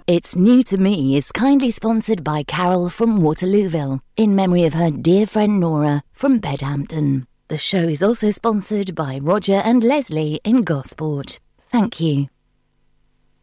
It's New to Me is kindly sponsored by Carol from Waterlooville, in memory of her dear friend Nora from Bedhampton. The show is also sponsored by Roger and Leslie in Gosport. Thank you.